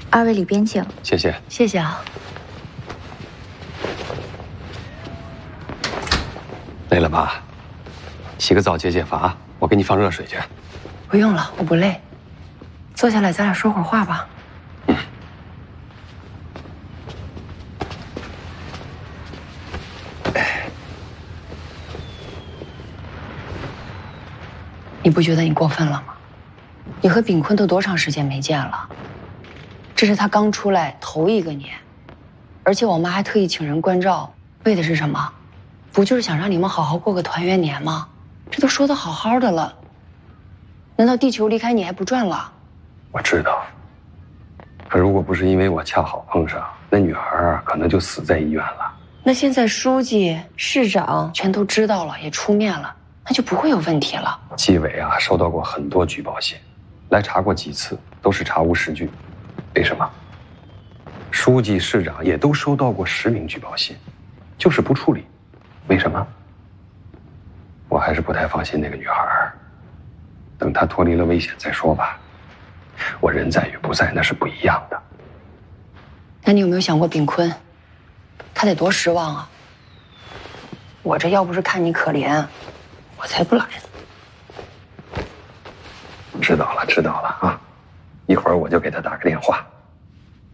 二位里边请。 谢谢。 谢谢啊。 累了吧？洗个澡解解乏，我给你放热水去。 不用了，我不累。坐下来，咱俩说会儿话吧。你不觉得你过分了吗？你和炳坤都多长时间没见了？这是他刚出来头一个年，而且我妈还特意请人关照，为的是什么？不就是想让你们好好过个团圆年吗？这都说得好好的了，难道地球离开你还不转了？ 我知道，可如果不是因为我恰好碰上，那女孩可能就死在医院了。 那现在书记、市长全都知道了，也出面了，那就不会有问题了。 纪委收到过很多举报信，来查过几次，都是查无实据。为什么？书记、市长也都收到过10名举报信，就是不处理。为什么？我还是不太放心那个女孩，等她脱离了危险再说吧。我人在与不在那是不一样的。 那你有没有想过炳坤？他得多失望啊！我这要不是看你可怜，我才不来呢。 知道了啊，一会儿我就给他打个电话。